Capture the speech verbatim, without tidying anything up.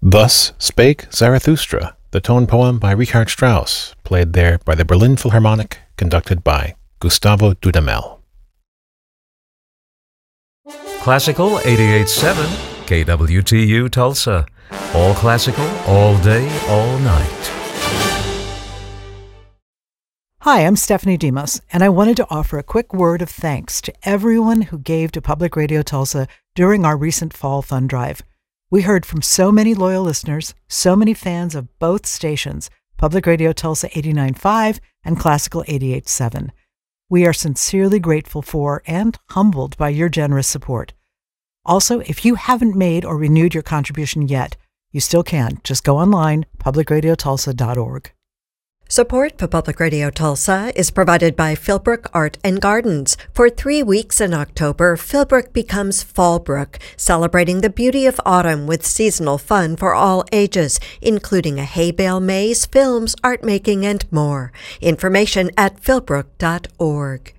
Thus Spake Zarathustra, the tone poem by Richard Strauss, played there by the Berlin Philharmonic, conducted by Gustavo Dudamel. Classical eighty-eight point seven, K W T U Tulsa. All classical, all day, all night. Hi, I'm Stephanie Demos, and I wanted to offer a quick word of thanks to everyone who gave to Public Radio Tulsa during our recent Fall Fund Drive. We heard from so many loyal listeners, so many fans of both stations, Public Radio Tulsa eighty-nine point five and Classical eighty-eight point seven. We are sincerely grateful for and humbled by your generous support. Also, if you haven't made or renewed your contribution yet, you still can. Just go online, public radio tulsa dot org. Support for Public Radio Tulsa is provided by Philbrook Art and Gardens. For three weeks in October, Philbrook becomes Fallbrook, celebrating the beauty of autumn with seasonal fun for all ages, including a hay bale maze, films, art making, and more. Information at philbrook dot org.